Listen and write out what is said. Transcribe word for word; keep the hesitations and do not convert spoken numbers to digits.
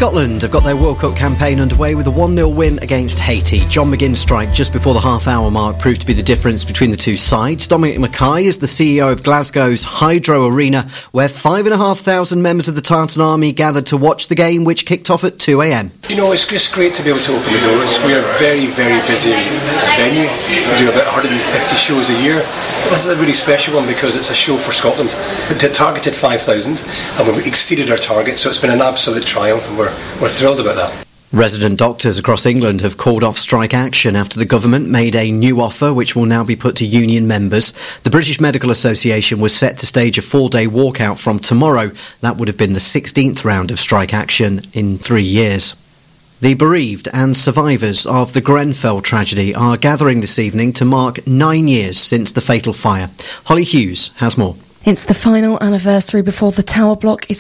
Scotland have got their World Cup campaign underway with a one nil win against Haiti. John McGinn's strike just before the half-hour mark proved to be the difference between the two sides. Dominic Mackay is the C E O of Glasgow's Hydro Arena, where five and a half thousand members of the Tartan Army gathered to watch the game, which kicked off at two a.m. You know, it's just great to be able to open the doors. We are very, very busy venue. We do about one hundred fifty shows a year. But this is a really special one because it's a show for Scotland. We targeted five thousand and we've exceeded our target, so it's been an absolute triumph and we're, we're thrilled about that. Resident doctors across England have called off strike action after the government made a new offer which will now be put to union members. The British Medical Association was set to stage a four-day walkout from tomorrow. That would have been the sixteenth round of strike action in three years. The bereaved and survivors of the Grenfell tragedy are gathering this evening to mark nine years since the fatal fire. Holly Hughes has more. It's the final anniversary before the tower block is